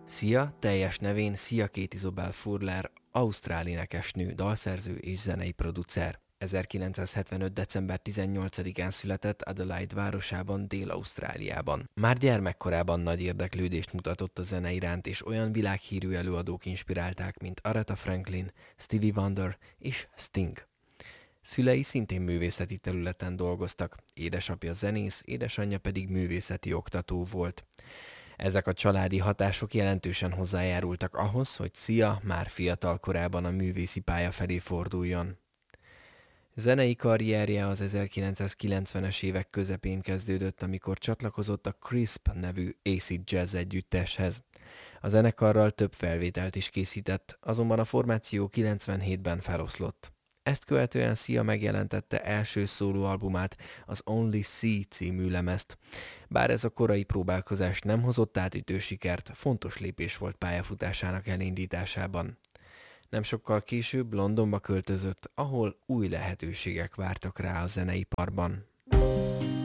Sia, teljes nevén Sia Kate Isobel Furler, ausztrál énekesnő, dalszerző és zenei producer. 1975. december 18-án született Adelaide városában, Dél-Ausztráliában. Már gyermekkorában nagy érdeklődést mutatott a zene iránt, és olyan világhírű előadók inspirálták, mint Aretha Franklin, Stevie Wonder és Sting. Szülei szintén művészeti területen dolgoztak, édesapja zenész, édesanyja pedig művészeti oktató volt. Ezek a családi hatások jelentősen hozzájárultak ahhoz, hogy Sia már fiatal korában a művészi pálya felé forduljon. Zenei karrierje az 1990-es évek közepén kezdődött, amikor csatlakozott a Crisp nevű acid jazz együtteshez. A zenekarral több felvételt is készített, azonban a formáció 97-ben feloszlott. Ezt követően Sia megjelentette első szólóalbumát, az Only Sea című lemezt. Bár ez a korai próbálkozás nem hozott átütő sikert, fontos lépés volt pályafutásának elindításában. Nem sokkal később Londonba költözött, ahol új lehetőségek vártak rá a zeneiparban.